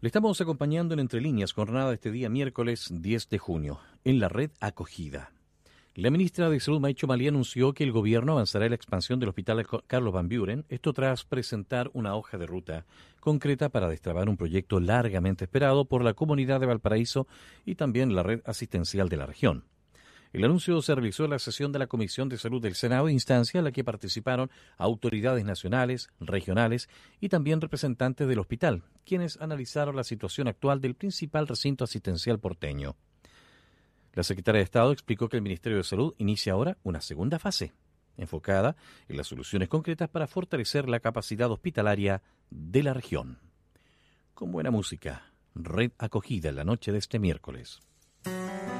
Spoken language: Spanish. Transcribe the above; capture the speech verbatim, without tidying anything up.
Le estamos acompañando en Entre Líneas, jornada de este día miércoles diez de junio, en la red Acogida. La ministra de Salud, Maicho Malí, anunció que el gobierno avanzará en la expansión del Hospital Carlos Van Buren, esto tras presentar una hoja de ruta concreta para destrabar un proyecto largamente esperado por la comunidad de Valparaíso y también la red asistencial de la región. El anuncio se realizó en la sesión de la Comisión de Salud del Senado, instancia en la que participaron autoridades nacionales, regionales y también representantes del hospital, quienes analizaron la situación actual del principal recinto asistencial porteño. La secretaria de Estado explicó que el Ministerio de Salud inicia ahora una segunda fase, enfocada en las soluciones concretas para fortalecer la capacidad hospitalaria de la región. Con buena música, red Acogida en la noche de este miércoles.